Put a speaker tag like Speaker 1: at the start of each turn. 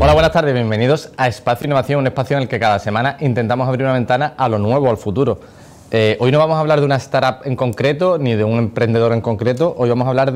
Speaker 1: Hola, buenas tardes, bienvenidos a Espacio Innovación, un espacio en el que cada semana intentamos abrir una ventana a lo nuevo, al futuro. Hoy no vamos a hablar de una startup en concreto, ni de un emprendedor en concreto, hoy vamos a hablar